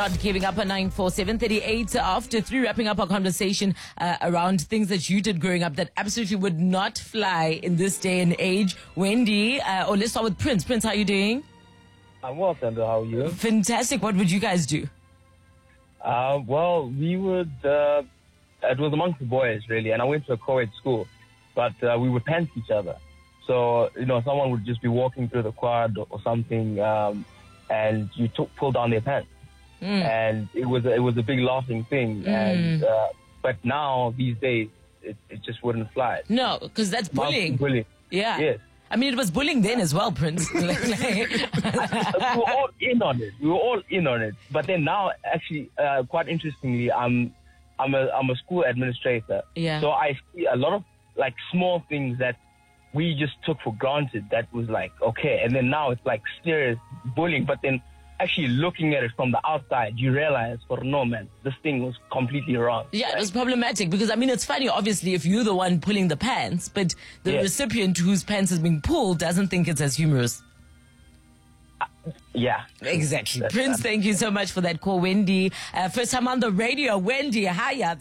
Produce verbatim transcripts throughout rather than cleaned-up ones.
Giving up at nine four seven thirty-eight after three, wrapping up our conversation uh, around things that you did growing up that absolutely would not fly in this day and age. Wendy, uh, or let's start with Prince. Prince, how are you doing? I'm well, Sandra. How are you? Fantastic. What would you guys do? Uh, well, we would, uh, it was amongst the boys, really, and I went to a co-ed school, but uh, we would pants each other. So, you know, someone would just be walking through the quad or something, um, and you took, pull down their pants. Mm. And it was a, it was a big laughing thing. Mm. And uh, but now these days it, it just wouldn't fly. No, because that's bullying. bullying. Yeah. Yes. I mean, it was bullying then as well, Prince. We were all in on it. We were all in on it. But then now, actually, uh, quite interestingly, I'm I'm a I'm a school administrator. Yeah. So I see a lot of like small things that we just took for granted. That was like okay, and then now it's like serious bullying. But then, actually looking at it from the outside, you realize, for no man, this thing was completely wrong. Yeah, right? It was problematic because, I mean, it's funny, obviously, if you're the one pulling the pants, but the yes. recipient whose pants is being pulled doesn't think it's as humorous. Uh, yeah. Exactly. That's Prince, that. Thank you so much for that call, Wendy. Uh, first time on the radio, Wendy. Hiya.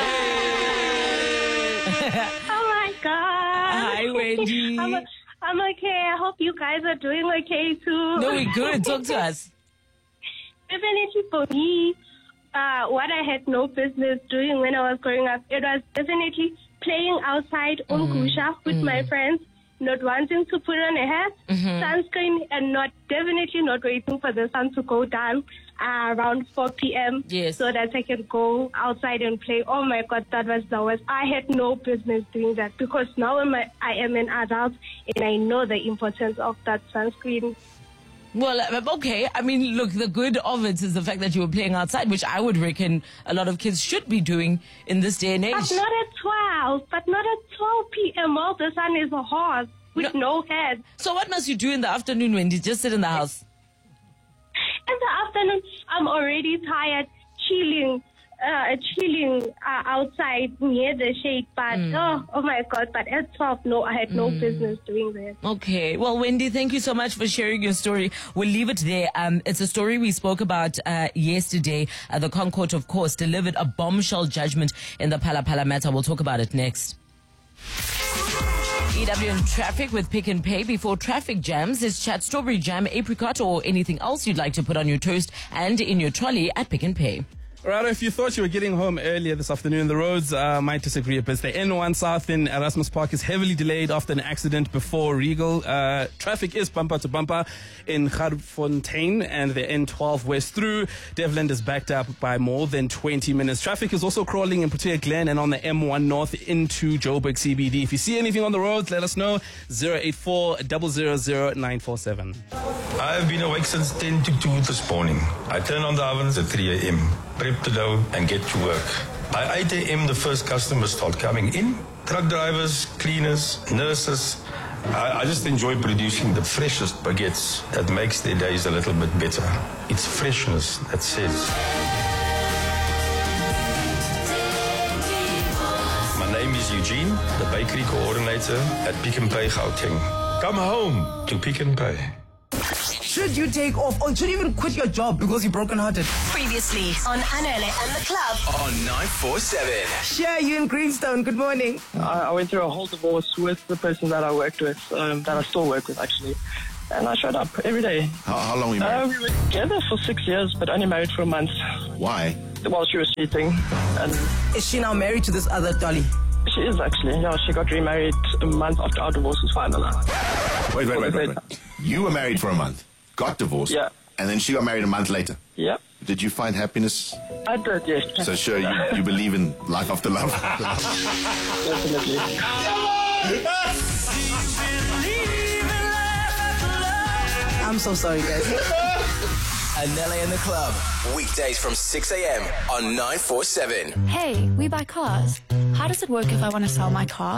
Oh, my God. Hi, Wendy. I'm, a, I'm okay. I hope you guys are doing okay, too. No, we're good. Talk to us. Definitely for me, uh, what I had no business doing when I was growing up, it was definitely playing outside on mm. Gusha with mm. my friends, not wanting to put on a hat, mm-hmm. sunscreen, and not definitely not waiting for the sun to go down uh, around four p.m. Yes. so that I can go outside and play. Oh my God, that was the worst. I had no business doing that because now I'm a, I am an adult and I know the importance of that sunscreen. Well, okay. I mean, look, the good of it is the fact that you were playing outside, which I would reckon a lot of kids should be doing in this day and age. But not at twelve. But not at twelve p.m. All the sun is a horse with no, no head. So what must you do in the afternoon, Wendy? Just sit in the house? In the afternoon, I'm already tired, chilling. Uh, chilling uh, outside near the shade, but mm. oh, oh my God! But at twelve, no, I had no mm. business doing that. Okay, well, Wendy, thank you so much for sharing your story. We'll leave it there. Um, it's a story we spoke about uh, yesterday. Uh, the Concourt, of course, delivered a bombshell judgment in the Phala Phala matter. We'll talk about it next. E W in traffic with Pick and Pay. Before traffic jams, is chat strawberry jam, apricot, or anything else you'd like to put on your toast and in your trolley at Pick and Pay. Right, if you thought you were getting home earlier this afternoon, the roads uh, might disagree a bit. The N one South in Erasmus Park is heavily delayed after an accident before Regal. Uh, traffic is bumper to bumper in Gaarfontein and the N twelve West through Devland is backed up by more than twenty minutes. Traffic is also crawling in Protea Glen and on the M one North into Joburg C B D. If you see anything on the roads, let us know. zero eight four, zero zero zero, nine four seven. I've been awake since ten to two this morning. I turn on the ovens at three a.m., prep the dough and get to work. By eight a.m. the first customers start coming in. Truck drivers, cleaners, nurses. I, I just enjoy producing the freshest baguettes that makes their days a little bit better. It's freshness that says. My name is Eugene, the bakery coordinator at Pick and Pay Gauteng. Come home to Pick and Pay. Should you take off or should you even quit your job because you're brokenhearted? Previously on Anele and the Club on nine four seven. Share you in Greenstone. Good morning. I, I went through a whole divorce with the person that I worked with, um, that I still work with actually. And I showed up every day. How, how long were you married? Uh, we were together for six years, but only married for a month. Why? While she was cheating. And is she now married to this other dolly? She is actually. Yeah, she got remarried a month after our divorce was final. Wait, wait, wait, wait, wait. You were married for a month, got divorced, yeah, and then she got married a month later. Yeah. Did you find happiness? I did, yes. So sure, you, you believe in life after love? Definitely. I'm so sorry, guys. Anele in the Club. Weekdays from six a.m. on nine four seven. Hey, we buy cars. How does it work if I want to sell my car?